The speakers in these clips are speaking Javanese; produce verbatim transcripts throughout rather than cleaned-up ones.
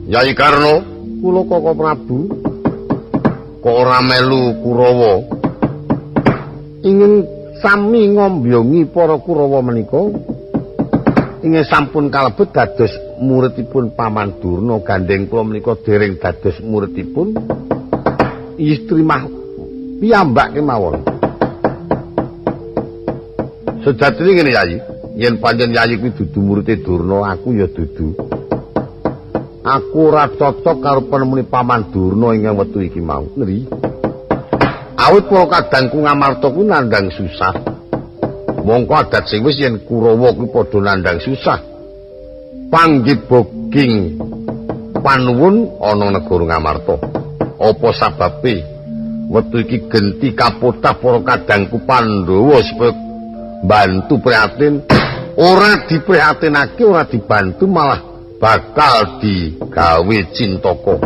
Yai Karna, kula Kaka Prabu kok ora melu Kurawa ingin sami ngombyongi para Kurawa menika ingin sampun kalebet dados muridipun Paman Durna gandeng kula menika dereng dados muridipun istri mah piyambak kemawon. Sejatine ngene Yai, yen pancen Yai kuwi dudu murite Durna, aku ya dudu. Aku ora cocok karo penemune Paman Durna ing wektu iki mau. Neri. Awit para kadangku Ngamarta kuwi nandhang susah. Mongko adat sing wis yen Kurawa kuwi padha nandhang susah. Panggiboging panuwun ana negara Ngamarta. Apa sababe wektu iki genti kapotah para kadangku Pandhawa supaya bantu prihatin, ora diprihatinake, ora dibantu malah bakal digawe cintaka.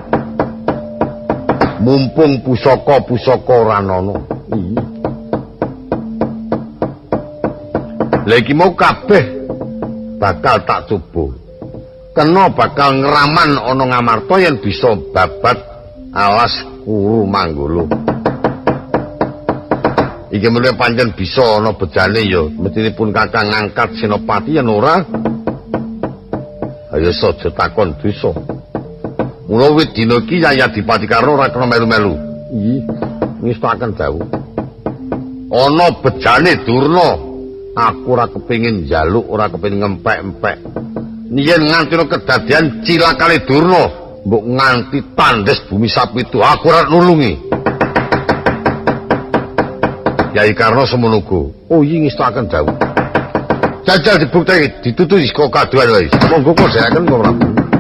Mumpung pusaka-pusaka ora ana. Lha iki mau kabeh bakal tak coba. Kena bakal ngraman ana Ngamarta yen bisa babat alas Kuru Manggala. Iki mulih pancen bisa ana bejane ya, mestinipun Kakang ngangkat Senopati yen ora ayo saja takon dosa. Mula wit dina iki Yai Adipati Karna ora kena melu-melu. Nggih, ngestaken dawuh. Ana bejane Durna, aku ora kepengin njaluk, ora kepengin ngempek-empek. Yen nganti kedadian cilakane Durna, mbok nganti tandes bumi sapitu, aku ora nulungi. Yai Karna semono uga. Oh iya ngestaken dawuh. Jajal dibuktekake, ditutusi kok kaduan wae. Monggo kok seraken kok.